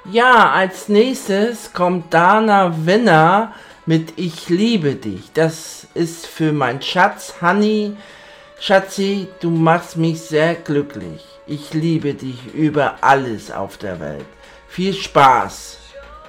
Ja, als nächstes kommt Dana Winner mit Ich liebe dich. Das ist für mein Schatz Honey. Schatzi, du machst mich sehr glücklich. Ich liebe dich über alles auf der Welt. Viel Spaß!